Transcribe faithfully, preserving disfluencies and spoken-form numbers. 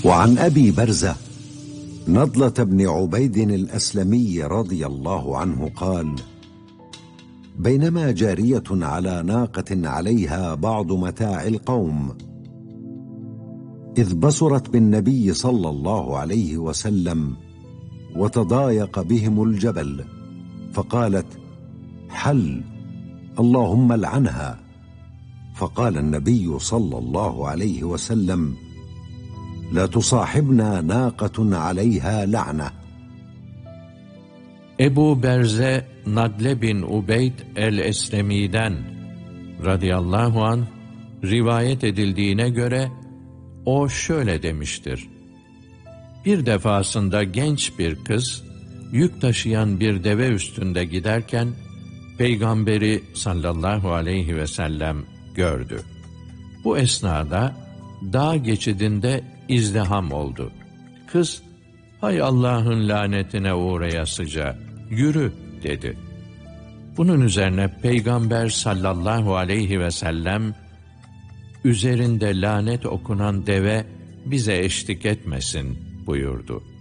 وعن أبي برزة نضلة بن عبيد الأسلمي رضي الله عنه قال: بينما جارية على ناقة عليها بعض متاع القوم، إذ بصرت بالنبي صلى الله عليه وسلم وتضايق بهم الجبل، فقالت: حل، اللهم العنها. فقال النبي صلى الله عليه وسلم: لا تصاحبنا ناقة عليها لعنة. Ebu Berze Nadle bin Ubeyd el-Eslemi'den radıyallahu anh rivayet edildiğine göre o şöyle demiştir: Bir defasında genç bir kız yük taşıyan bir deve üstünde giderken Peygamberi sallallahu aleyhi ve sellem gördü. Bu esnada dağ geçidinde izdiham oldu. Kız, hay Allah'ın lanetine uğrayasıca, yürü dedi. Bunun üzerine Peygamber sallallahu aleyhi ve sellem, üzerinde lanet okunan deve bize eşlik etmesin buyurdu.